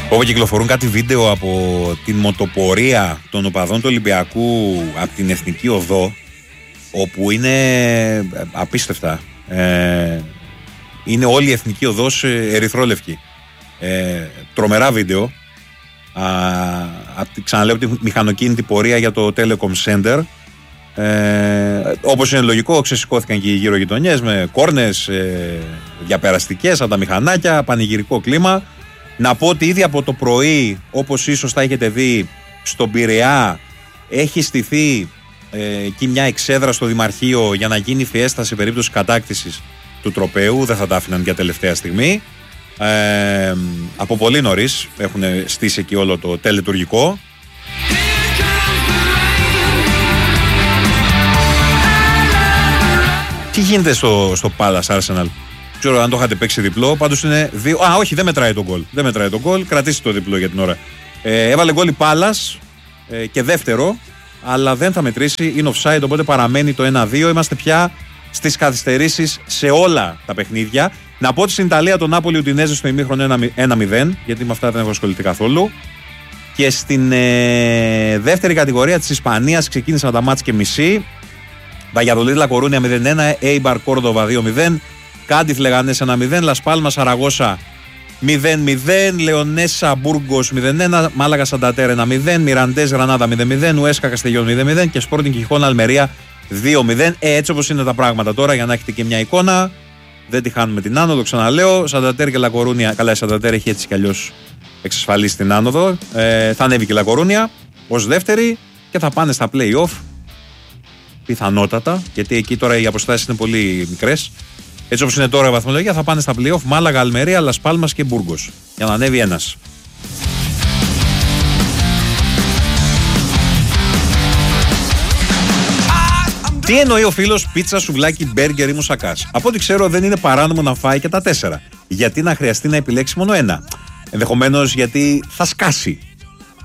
Όπου κυκλοφορούν κάτι βίντεο από την μοτοπορία των οπαδών του Ολυμπιακού από την Εθνική Οδό, όπου είναι απίστευτα. Είναι όλη η Εθνική Οδός ερυθρόλευκη. Τρομερά βίντεο. Ξαναλέω τη μηχανοκίνητη πορεία για το Telecom Center. Όπως είναι λογικό, ξεσηκώθηκαν και οι γύρω γειτονιές με κόρνες, διαπεραστικές από τα μηχανάκια, πανηγυρικό κλίμα. Να πω ότι ήδη από το πρωί, όπως ίσως θα έχετε δει, στον Πειραιά έχει στηθεί εκεί μια εξέδρα στο Δημαρχείο για να γίνει φιέστα σε περίπτωση κατάκτησης του τροπαίου. Δεν θα τα άφηναν για τελευταία στιγμή. Από πολύ νωρίς έχουν στήσει εκεί όλο το τελετουργικό. Τι γίνεται στο Palace Arsenal? Ξέρω αν το είχατε παίξει διπλό. Πάντως είναι δύο. Όχι, δεν μετράει τον γκολ. Δεν μετράει τον γκολ. Κρατήστε το διπλό για την ώρα. Έβαλε γκολ η Palace και δεύτερο, αλλά δεν θα μετρήσει. Είναι offside, οπότε παραμένει το 1-2. Είμαστε πια στις καθυστερήσεις σε όλα τα παιχνίδια. Να πω ότι στην Ιταλία το Νάπολι Ουντινέζε στο ημίχρονο 1-0, γιατί με αυτά δεν έχω ασχοληθεί καθόλου. Και στην δεύτερη κατηγορία της Ισπανίας ξεκίνησαν τα μάτς και μισή. Βαγιαδολίδ Λα Κορούνια 0-1, Έιμπαρ Κόρδοβα 2-0, Κάντιθ Λεγανές 1-0, Λας Πάλμας Σαραγώσα 0-0, Λεωνέσα Μπουργκος 0-1, Μάλαγα Σαντατέρ 1-0, Μιραντές Γρανάδα 0-0, Ουέσκα Καστελιόν 0-0 και Σπόρτινγκ Γιχόν Αλμερία 2-0. Έτσι όπως είναι τα πράγματα τώρα, για να έχετε και μια εικόνα, δεν τη χάνουμε την άνοδο, ξαναλέω. Σαντατέρ και Λα Κορούνια, καλά, η Σαντατέρ έχει έτσι κι αλλιώς εξασφαλίσει την άνοδο. Θα ανέβει και η Λα Κορούνια ως δεύτερη και θα πάνε στα play-off. Πιθανότατα, γιατί εκεί τώρα οι αποστάσεις είναι πολύ μικρές. Έτσι όπως είναι τώρα η βαθμολογία, θα πάνε στα play-off Μάλαγα, Αλμερία, Λας Πάλμας και Μπουργκος, για να ανέβει ένας. Τι εννοεί ο φίλος πίτσα, σουβλάκι, μπέργκερ ή μουσακάς? Από ό,τι ξέρω δεν είναι παράνομο να φάει και τα 4. Γιατί να χρειαστεί να επιλέξει μόνο ένα? Ενδεχομένως γιατί θα σκάσει.